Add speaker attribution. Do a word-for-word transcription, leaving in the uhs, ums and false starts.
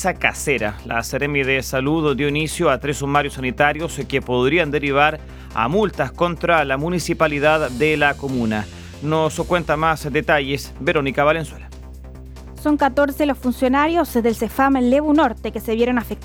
Speaker 1: limpieza casera. La Seremi de Salud dio inicio a tres sumarios sanitarios que podrían derivar a multas contra la municipalidad de la comuna. Nos cuenta más detalles Verónica Valenzuela.
Speaker 2: Son catorce los funcionarios del CEFAM Lebu Norte que se vieron afectados